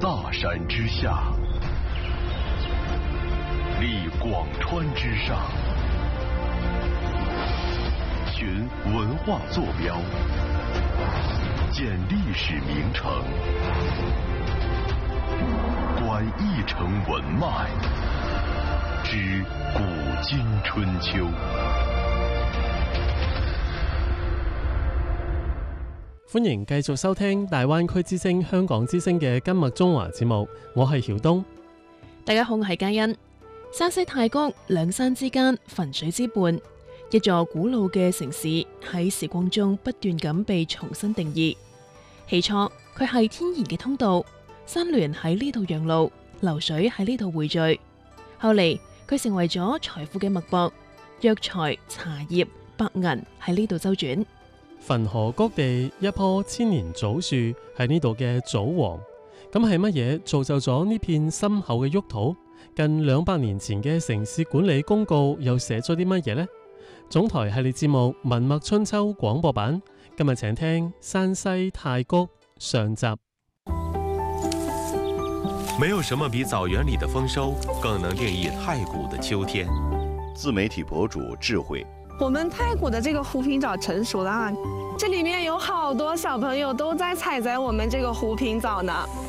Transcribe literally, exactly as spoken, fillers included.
大山之下，立广川之上，寻文化坐标，鉴历史名城，观一城文脉，知古今春秋。 歡迎繼續收聽大灣區之聲香港之聲嘅今日中華節目，我係曉東。 大家好，我係嘉欣。山西太谷兩山之間，汾水之畔，一座古老嘅城市喺時光中不斷咁被重新定義。起初佢係天然嘅通道，山巒喺呢度讓路，流水喺呢度匯聚。後嚟佢成為咗財富嘅脈搏，藥材、茶葉、白銀喺呢度周轉。 汾河谷地一棵千年棗樹係呢度嘅棗王，咁係乜嘢造就咗呢片深厚嘅沃土？近兩百年前嘅城市管理公告又寫咗啲乜嘢呢？總台系列節目《文脈春秋》廣播版，今日請聽山西太谷上集。 沒有什麼比草原裏的豐收更能定義太谷的秋天。 自媒體博主智慧， 我們太谷的這個湖品棗成熟了啊，這裡面有好多小朋友都在採摘我們這個湖品棗呢。